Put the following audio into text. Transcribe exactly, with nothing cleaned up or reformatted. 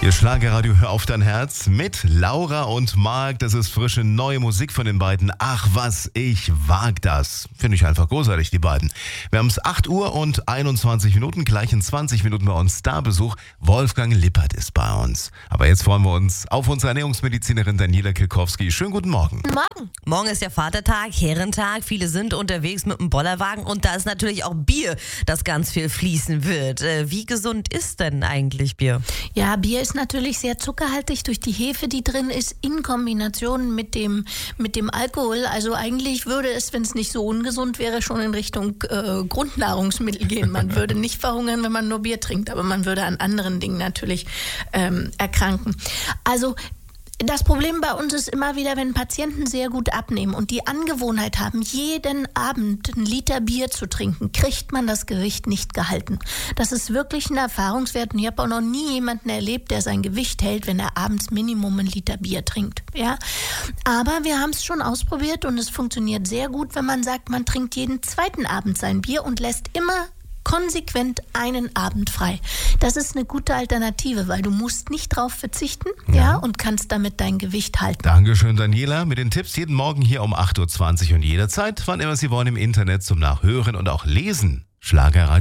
Ihr Schlagerradio, hör auf dein Herz mit Laura und Marc. Das ist frische neue Musik von den beiden. Ach was, ich wag das. Finde ich einfach großartig, die beiden. Wir haben es acht Uhr und einundzwanzig Minuten, gleich in zwanzig Minuten bei uns Starbesuch. Wolfgang Lippert ist bei uns. Aber jetzt freuen wir uns auf unsere Ernährungsmedizinerin Daniela Kilkowski. Schönen guten Morgen. Morgen. Morgen ist ja Vatertag, Herrentag. Viele sind unterwegs mit dem Bollerwagen und da ist natürlich auch Bier, das ganz viel fließen wird. Wie gesund ist denn eigentlich Bier? Ja, Bier ist natürlich sehr zuckerhaltig durch die Hefe, die drin ist, in Kombination mit dem, mit dem Alkohol. Also eigentlich würde es, wenn es nicht so ungesund wäre, schon in Richtung äh, Grundnahrungsmittel gehen. Man würde nicht verhungern, wenn man nur Bier trinkt, aber man würde an anderen Dingen natürlich ähm, erkranken. Also das Problem bei uns ist immer wieder, wenn Patienten sehr gut abnehmen und die Angewohnheit haben, jeden Abend einen Liter Bier zu trinken, kriegt man das Gewicht nicht gehalten. Das ist wirklich ein Erfahrungswert und ich habe auch noch nie jemanden erlebt, der sein Gewicht hält, wenn er abends Minimum einen Liter Bier trinkt. Ja? Aber wir haben es schon ausprobiert und es funktioniert sehr gut, wenn man sagt, man trinkt jeden zweiten Abend sein Bier und lässt immer konsequent einen Abend frei. Das ist eine gute Alternative, weil du musst nicht drauf verzichten, ja, ja und kannst damit dein Gewicht halten. Dankeschön, Daniela, mit den Tipps jeden Morgen hier um acht Uhr zwanzig und jederzeit, wann immer Sie wollen, im Internet zum Nachhören und auch Lesen. Schlagerradio.